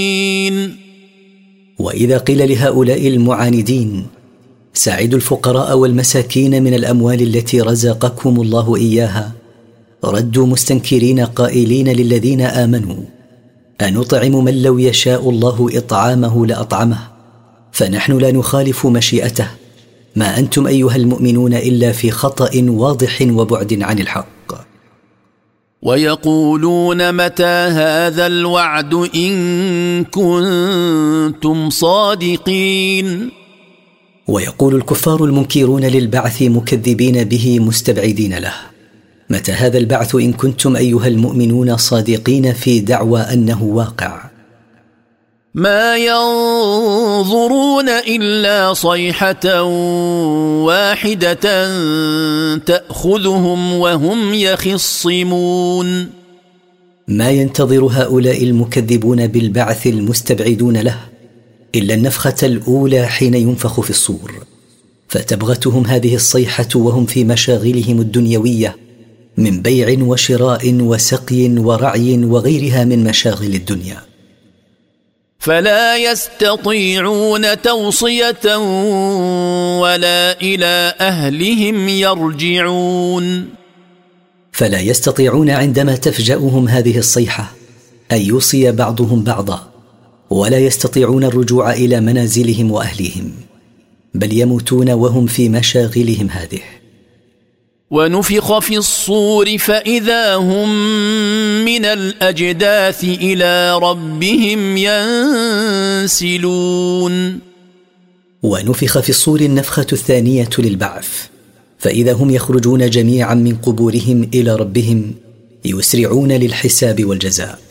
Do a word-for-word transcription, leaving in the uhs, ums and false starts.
وإذا قيل لهؤلاء المعاندين ساعدوا الفقراء والمساكين من الأموال التي رزقكم الله إياها، ردوا مستنكرين قائلين للذين آمنوا: أنطعم من لو يشاء الله إطعامه لأطعمه، فنحن لا نخالف مشيئته، ما أنتم أيها المؤمنون إلا في خطأ واضح وبعد عن الحق. ويقولون متى هذا الوعد إن كنتم صادقين. ويقول الكفار المنكرون للبعث مكذبين به مستبعدين له: متى هذا البعث إن كنتم أيها المؤمنون صادقين في دعوى أنه واقع. ما ينظرون إلا صيحة واحدة تأخذهم وهم يخصمون. ما ينتظر هؤلاء المكذبون بالبعث المستبعدون له إلا النفخة الأولى حين ينفخ في الصور، فتبغتهم هذه الصيحة وهم في مشاغلهم الدنيوية من بيع وشراء وسقي ورعي وغيرها من مشاغل الدنيا. فلا يستطيعون توصية ولا إلى أهلهم يرجعون. فلا يستطيعون عندما تفجأهم هذه الصيحة أن يوصي بعضهم بعضا، ولا يستطيعون الرجوع إلى منازلهم وأهليهم، بل يموتون وهم في مشاغلهم هذه. ونفخ في الصور فإذا هم من الأجداث إلى ربهم ينسلون. ونفخ في الصور النفخة الثانية للبعث، فإذا هم يخرجون جميعا من قبورهم إلى ربهم يسرعون للحساب والجزاء.